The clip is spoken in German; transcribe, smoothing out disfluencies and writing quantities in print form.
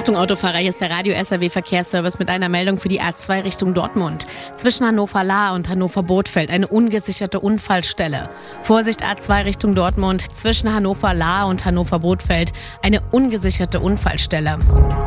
Achtung Autofahrer, hier ist der Radio SAW Verkehrsservice mit einer Meldung für die A2 Richtung Dortmund. Zwischen Hannover-Lahr und Hannover-Bothfeld eine ungesicherte Unfallstelle. Vorsicht A2 Richtung Dortmund, zwischen Hannover-Lahr und Hannover-Bothfeld eine ungesicherte Unfallstelle.